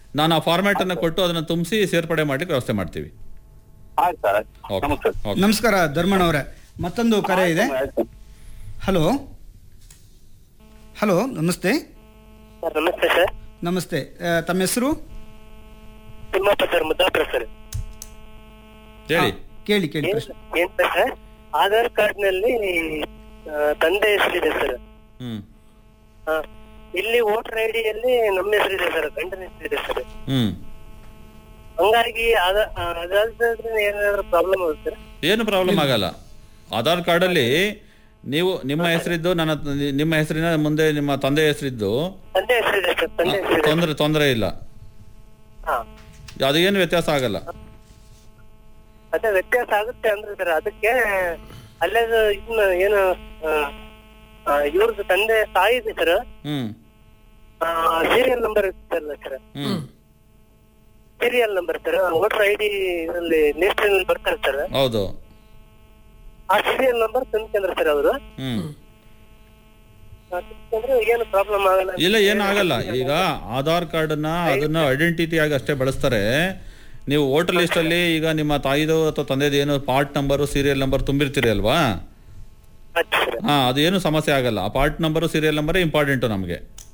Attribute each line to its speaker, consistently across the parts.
Speaker 1: ನಾನು ಆ ಫಾರ್ಮ್ಯಾಟ್ ಅನ್ನು ಕೊಟ್ಟು ಅದನ್ನ ತುಂಬಿಸಿ ಸೇರ್ಪಡೆ ಮಾಡ್ಲಿಕ್ಕೆ ವ್ಯವಸ್ಥೆ ಮಾಡ್ತೀವಿ.
Speaker 2: ಆಯ್ತು ಸರ್.
Speaker 1: ಓಕೆ.
Speaker 2: ನಮಸ್ಕಾರ.
Speaker 1: ಓಕೆ.
Speaker 3: ನಮಸ್ಕಾರ ಧರ್ಮಣ್ಣ ಅವರೇ, ಮತ್ತೊಂದು ಕರೆ ಇದೆ. ಹಲೋ ಹಲೋ, ನಮಸ್ತೆ.
Speaker 4: ಸರ್ ನಮಸ್ತೆ ಸರ್.
Speaker 3: ನಮಸ್ತೆ, ತಮ್ಮ ಹೆಸರು?
Speaker 4: Thimmappa sir, Muddapura sir.
Speaker 1: ಹೇಳಿ.
Speaker 3: ಕೇಳಿ ಕೇಳಿ ಪ್ರಶ್ನೆ.
Speaker 4: ಏನ್ ಸರ್, ಆಧಾರ್ ಕಾರ್ಡ್ ನಲ್ಲಿ ತಂದೆ ಹೆಸರಿದೆ ಸರ್.
Speaker 1: ಹ್ಮ್
Speaker 4: ಇಲ್ಲಿ ವೋಟರ್ ಐಡಿಯಲ್ಲಿ ನಮ್ಮ ಹೆಸರಿದೆ ಸರ್, ಗಂಡನ ಹೆಸರಿದೆ ಸರ್.
Speaker 1: ಹ್ಮ್
Speaker 4: ಹಂಗಾಗಿ ಅದಾದ್ರೆ ಏನಾದ್ರು ಪ್ರಾಬ್ಲಮ್ ಆಗುತ್ತೆ ಸರ್?
Speaker 1: ಏನು ಪ್ರಾಬ್ಲಮ್ ಆಗಲ್ಲ. ಆಧಾರ್ ಕಾರ್ಡಲ್ಲಿ ನೀವು ನಿಮ್ಮ ಹೆಸರಿದ್ದು ನಿಮ್ಮ ಹೆಸರಿನ ಮುಂದೆ ನಿಮ್ಮ ತಂದೆ ಹೆಸರಿದ್ದು
Speaker 4: ತಂದೆ ಹೆಸರಿದೆ ಸರ್, ತಂದೆ ಹೆಸರಿದೆ.
Speaker 1: ತೊಂದರೆ ಇಲ್ಲ,
Speaker 4: ಹಾ
Speaker 1: ಅದು ಏನು ವ್ಯತ್ಯಾಸ ಆಗಲ್ಲ.
Speaker 4: ಅದೇ ವ್ಯತ್ಯಾಸ ಆಗುತ್ತೆ ಅಂದ್ರೆ ಸರ್, ಅದಕ್ಕೆ ಅಲ್ಲೇ ಇನ್ನು ಏನು ಇವ್ರದ್ದು ತಂದೆ ತಾಯಿ ಇದೆ ಸರ್, ಸೀರಿಯಲ್ ನಂಬರ್ ಇರ್ತಲ್ಲ sir, serial number sir, voter ID ಇದರಲ್ಲಿ ಲಿಸ್ಟ್ ಬರ್ತಾರೆ ಸರ್.
Speaker 1: ಹೌದು,
Speaker 4: ಆ ಸೀರಿಯಲ್ ನಂಬರ್ ತಂದ್ಕೊಂಡ್ರೆ ಸರ್ ಅವರು ಏನು ಪ್ರಾಬ್ಲಮ್ ಆಗಲ್ಲ?
Speaker 1: ಇಲ್ಲ, ಏನು ಆಗಲ್ಲ. ಈಗ ಆಧಾರ್ ಕಾರ್ಡನ್ನ ಅದನ್ನ ಐಡೆಂಟಿಟಿ ಆಗಿ ಅಷ್ಟೇ ಬಳಸ್ತಾರೆ. ನೀವು ವೋಟರ್ ಲಿಸ್ಟ್ ಅಲ್ಲಿ ಈಗ ನಿಮ್ಮ ತಾಯಿದು ಅಥವಾ ತಂದೆದು ಏನು ಪಾರ್ಟ್ ನಂಬರು ಸೀರಿಯಲ್ ನಂಬರ್ ತುಂಬಿರ್ತೀರಿ ಅಲ್ವಾ, ಅದು ಏನು ಸಮಸ್ಯೆ ಆಗಲ್ಲ. ಆ part number serial number important ನಮಗೆ.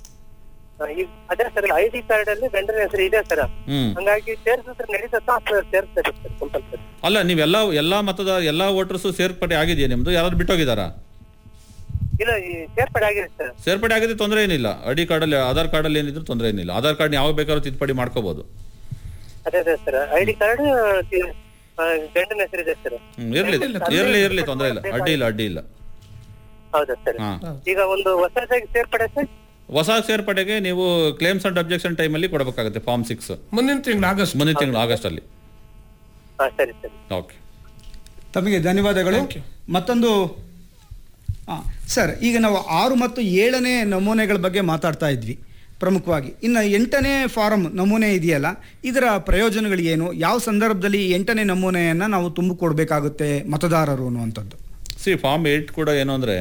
Speaker 4: ಅದೇ ಸರ್, ಐಡಿ ಕಾರ್ಡ್ ಅಲ್ಲಿ ಗಂಡನ ಹೆಸರು ಇದೆ ಸರ್, ಹಂಗಾಗಿ ಸೇರ್ಸಿದ್ರೆ ನಡೀತಾ ಸೇರ್ತಾರೆ ಕಂಪಲ್ಸರಿ. ಅಲ್ಲ,
Speaker 1: ನೀವೆಲ್ಲ ಎಲ್ಲಾ ವೋಟರ್ಸ್ ಸೇರ್ಪಡೆ ಆಗಿದೆಯಾ ನಿಮ್ದು? ಯಾರಾದ್ರು ಬಿಟ್ಟೋಗಿದಾರಾ?
Speaker 4: ಇಲ್ಲ, ಸೇರ್ಪಡೆ ಆಗಿದೆ ಸರ್.
Speaker 1: ಸೇರ್ಪಡೆ ಆಗಿದೆ, ತೊಂದರೆ ಏನಿಲ್ಲ. ಐಡಿ ಕಾರ್ಡ್ ಅಲ್ಲಿ ಆಧಾರ್ ಕಾರ್ಡ್ ಅಲ್ಲಿ ಏನಿದ್ರು ತೊಂದರೆ ಏನಿಲ್ಲ. ಆಧಾರ್ ಕಾರ್ಡ್ ಯಾವಾಗ ಬೇಕಾದ್ರೂ ತಿದ್ದುಪಡಿ ಮಾಡ್ಕೋಬಹುದು.
Speaker 4: ಅದೇ ಸರ್, ಐಡಿ ಕಾರ್ಡ್ ಗಂಡನ ಹೆಸರಿದೆ ಸರ್.
Speaker 1: ಇರ್ಲಿ, ತೊಂದರೆ ಇಲ್ಲ, ಅಡ್ಡಿ ಇಲ್ಲ.
Speaker 4: ಹೌದಾ ಸರ್. ಈಗ ಒಂದು ಹೊಸದಾಗಿ ಸೇರ್ಪಡೆ ಸರ್,
Speaker 1: ಹೊಸ ಸೇರ್ಪಡೆಗೆ ನೀವು ಕ್ಲೇಮ್ಸ್ ಅಂಡ್ ಅಬ್ಜೆಕ್ಷನ್ ಟೈಮ್ ಅಲ್ಲಿ ಕೊಡಬೇಕಾಗುತ್ತೆ ಫಾರ್ಮ್ 6
Speaker 5: ಮುಂದಿನ ತಿಂಗಳು
Speaker 1: ಆಗಸ್ಟ್ ಅಲ್ಲಿ.
Speaker 4: ಸರಿ ಸರಿ,
Speaker 1: ಓಕೆ.
Speaker 3: ತಮಗೆ ಧನ್ಯವಾದಗಳು. ಮತ್ತೊಂದು ಸರ್, ಈಗ ನಾವು 6 ಮತ್ತು 7ನೇ ನಮೂನೆಗಳ ಬಗ್ಗೆ ಮಾತಾಡ್ತಾ ಇದ್ವಿ ಪ್ರಮುಖವಾಗಿ. ಇನ್ನು 8ನೇ ಫಾರಂ ನಮೂನೆ ಇದೆಯಲ್ಲ, ಇದರ ಪ್ರಯೋಜನಗಳು ಏನು? ಯಾವ ಸಂದರ್ಭದಲ್ಲಿ 8ನೇ ನಮೂನೆಯನ್ನು ನಾವು ತುಂಬಿಕೊಡ್ಬೇಕಾಗುತ್ತೆ ಮತದಾರರು ಅನ್ನುವಂಥದ್ದು?
Speaker 1: ಫಾರ್ಮ್ 8 ಕೂಡ ಏನು ಅಂದರೆ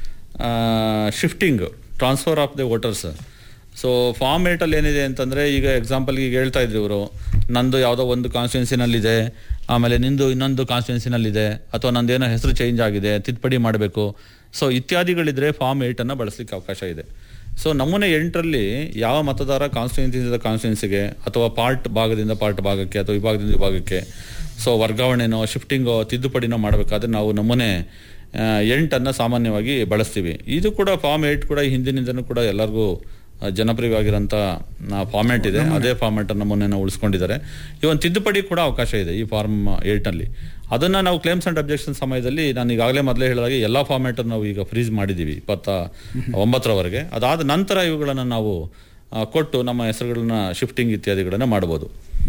Speaker 1: shifting, transfer of the voters. So form 8ಅಲ್ಲಿ ಏನಿದೆ ಅಂತಂದರೆ, ಈಗ ಎಕ್ಸಾಂಪಲ್ಗೆ ಈಗ ಹೇಳ್ತಾ ಇದ್ರು ಇವರು, ನಂದು ಯಾವುದೋ ಒಂದು ಕಾನ್ಸ್ಟಿಟ್ಯೂನ್ಸಿನಲ್ಲಿದೆ, ಆಮೇಲೆ ನಿಂದು ಇನ್ನೊಂದು ಕಾನ್ಸ್ಟಿಟ್ಯೂನ್ಸಿನಲ್ಲಿದೆ, ಅಥವಾ ನಂದೇನೋ ಹೆಸರು ಚೇಂಜ್ ಆಗಿದೆ, ತಿದ್ದುಪಡಿ ಮಾಡಬೇಕು, ಸೊ ಇತ್ಯಾದಿಗಳಿದ್ರೆ ಫಾರ್ಮ್ 8ಅನ್ನು ಬಳಸಲಿಕ್ಕೆ ಅವಕಾಶ ಇದೆ. ಸೊ ನಮೂನೆ 8ರಲ್ಲಿ ಯಾವ ಮತದಾರ ಕಾನ್ಸ್ಟಿಟ್ಯೂನ್ಸಿಗೆ ಅಥವಾ ಭಾಗದಿಂದ ಪಾರ್ಟ್ ಭಾಗಕ್ಕೆ ಅಥವಾ ವಿಭಾಗದಿಂದ ವಿಭಾಗಕ್ಕೆ ಸೊ ವರ್ಗಾವಣೆನೋ ಶಿಫ್ಟಿಂಗೋ ತಿದ್ದುಪಡಿನೋ ಮಾಡಬೇಕಾದ್ರೆ ನಾವು ನಮೂನೆ 8ಅನ್ನು ಸಾಮಾನ್ಯವಾಗಿ ಬಳಸ್ತೀವಿ. ಇದು ಕೂಡ ಫಾರ್ಮ್ 8 ಕೂಡ ಹಿಂದಿನಿಂದನೂ ಕೂಡ ಎಲ್ಲರಿಗೂ ಜನಪ್ರಿಯವಾಗಿರೋಂಥ ಫಾರ್ಮ್ಯಾಟ್ ಇದೆ. ಅದೇ ಫಾರ್ಮ್ಯಾಟನ್ನು ನಮೂನೆಯನ್ನು ಉಳಿಸ್ಕೊಂಡಿದ್ದಾರೆ. ಇವನ್ ತಿದ್ದುಪಡಿ ಕೂಡ ಅವಕಾಶ ಇದೆ ಈ ಫಾರ್ಮ್ 8ನಲ್ಲಿ. ಅದನ್ನು ನಾವು ಕ್ಲೇಮ್ಸ್ ಅಂಡ್ ಅಬ್ಜೆಕ್ಷನ್ ಸಮಯದಲ್ಲಿ ನಾನು ಈಗಾಗಲೇ ಮೊದಲೇ ಹೇಳಿದಾಗೆ ಎಲ್ಲ ಫಾರ್ಮ್ಯಾಟನ್ನು ನಾವು ಈಗ ಫ್ರೀಸ್ ಮಾಡಿದ್ದೀವಿ 29ರವರೆಗೆ. ಅದಾದ ನಂತರ ಇವುಗಳನ್ನು ನಾವು ಕೊಟ್ಟು ನಮ್ಮ ಹೆಸರುಗಳನ್ನ ಶಿಫ್ಟಿಂಗ್ ಇತ್ಯಾದಿಗಳನ್ನು ಮಾಡ್ಬೋದು.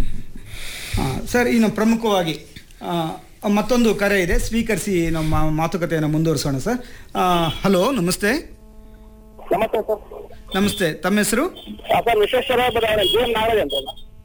Speaker 3: ಸರ್, ಇನ್ನು ಪ್ರಮುಖವಾಗಿ ಮತ್ತೊಂದು ಕರೆ ಇದೆ, ಸ್ವೀಕರಿಸಿ ನಮ್ಮ ಮಾತುಕತೆಯನ್ನು ಮುಂದುವರಿಸೋಣ ಸರ್. ಹಲೋ, ನಮಸ್ತೆ.
Speaker 4: ನಮಸ್ತೆ ಸರ್.
Speaker 3: ನಮಸ್ತೆ, ತಮ್ಮ ಹೆಸರು?
Speaker 4: ಸರ್, ವಿಶ್ವೇಶ್ವರ ಬಡಾವಣೆ ನಾಗರಾಜ್ ಅಂತ.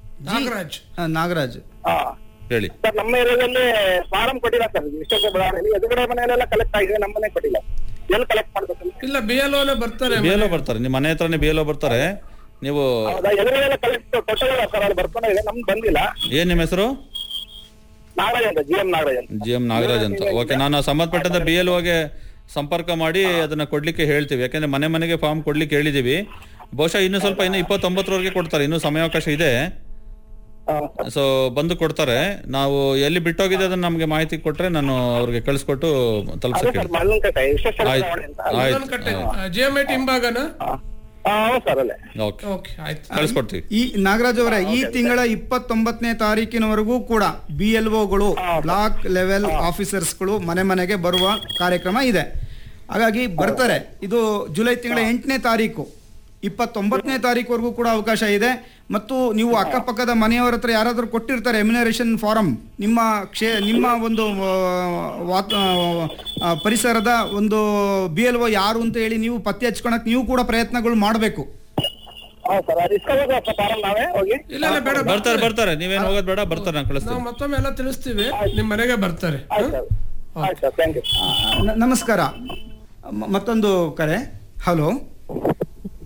Speaker 3: ನಾಗರಾಜ್
Speaker 1: ಹೇಳಿ
Speaker 4: ಸರ್. ನಮ್ಮ ಏರಿಯಾದಲ್ಲಿ ಫಾರಂ ಕೊಟ್ಟಿಲ್ಲ ಸರ್, ವಿಶ್ವೇಶ್ವರ ಬಡಾವಣೆಯಲ್ಲಿ ಎದುರುಗಡೆ ಮನೆಯಲ್ಲೆಲ್ಲ ಕಲೆಕ್ಟ್ ಆಗಿದೆ, ನಮ್ಮ ಮನೆ ಕೊಟ್ಟಿಲ್ಲ. ಎಲ್ಲಿ ಕಲೆಕ್ಟ್ ಮಾಡ್ಬೇಕು?
Speaker 5: ಇಲ್ಲ, BLO
Speaker 1: ಬರ್ತಾರೆ, ನಿಮ್ಮ ಮನೆ ಹತ್ರನೇ BLO ಬರ್ತಾರೆ. ನೀವು
Speaker 4: ಎದುರುಗಡೆ ಕಲೆಕ್ಟ್ ಕೊಟ್ಟಿಲ್ಲ ಸರ್, ಅಲ್ಲಿ ಬರ್ಕೊಂಡಿದೆ, ನಮ್ಗೆ ಬಂದಿಲ್ಲ.
Speaker 1: ಏನ್ ನಿಮ್ಮ ಹೆಸರು?
Speaker 4: ನಾಗರಾಜ್ ಅಂತ, GM
Speaker 1: ನಾಗರಾಜ್ ಅಂತ. ಓಕೆ, ನಾನು ಸಂಬಂಧಪಟ್ಟಂತ BLOಗೆ ಸಂಪರ್ಕ ಮಾಡಿ ಅದನ್ನ ಕೊಡ್ಲಿಕ್ಕೆ ಹೇಳ್ತೀವಿ. ಯಾಕಂದ್ರೆ ಮನೆಗೆ ಫಾರ್ಮ್ ಕೊಡ್ಲಿಕ್ಕೆ ಹೇಳಿದೀವಿ. ಬಹುಶಃ ಇನ್ನು 29ರವರೆಗೆ ಕೊಡ್ತಾರೆ, ಇನ್ನು ಸಮಯಾವಕಾಶ ಇದೆ. ಸೊ ಬಂದು ಕೊಡ್ತಾರೆ. ನಾವು ಎಲ್ಲಿ ಬಿಟ್ಟೋಗಿದೆ ಅದನ್ನ ನಮ್ಗೆ ಮಾಹಿತಿ ಕೊಟ್ರೆ ನಾನು ಅವ್ರಿಗೆ ಕಳಿಸ್ಕೊಟ್ಟು ತಲುಪಿಸಕ್ಕೆ. ಕಳಿಸ್ಕೊಡ್ತೀವಿ.
Speaker 3: ಈ ನಾಗರಾಜ್ ಅವರೇ, ಈ ತಿಂಗಳ 29ನೇ ತಾರೀಕಿನವರೆಗೂ ಕೂಡ BLOಗಳು, ಬ್ಲಾಕ್ ಲೆವೆಲ್ ಆಫೀಸರ್ಸ್ಗಳು ಮನೆಗೆ ಬರುವ ಕಾರ್ಯಕ್ರಮ ಇದೆ. ಹಾಗಾಗಿ ಬರ್ತಾರೆ. ಇದು ಜುಲೈ ತಿಂಗಳ 8ನೇ ತಾರೀಕು, 29ನೇ ತಾರೀಕುವರೆಗೂ ಕೂಡ ಅವಕಾಶ ಇದೆ. ಮತ್ತು ನೀವು ಅಕ್ಕಪಕ್ಕದ ಮನೆಯವರ ಹತ್ರ ಯಾರಾದರೂ ಕೊಟ್ಟಿರ್ತಾರೆ ಎಮ್ಯುನರೇಷನ್ ಫಾರಂ, ನಿಮ್ಮ ಒಂದು ಪರಿಸರದ ಒಂದು BLO ಯಾರು ಅಂತ ಹೇಳಿ ನೀವು ಪತ್ತೆ ಹಚ್ಕೊಳಕ್ ನೀವು ಕೂಡ ಪ್ರಯತ್ನಗಳು ಮಾಡಬೇಕು.
Speaker 1: ಬರ್ತಾರೆ, ನೀವೇನು ಹೋಗೋದು ಬೇಡ, ಬರ್ತಾರೆ, ನಾನು ಕಳಿಸ್ತೀನಿ.
Speaker 5: ಮತ್ತೊಮ್ಮೆ ಎಲ್ಲ ತಿಳಿಸ್ತೀವಿ, ನಿಮ್ಮ ಮನೆಗೆ ಬರ್ತಾರೆ.
Speaker 3: ನಮಸ್ಕಾರ. ಮತ್ತೊಂದು ಕರೆ. ಹಲೋ.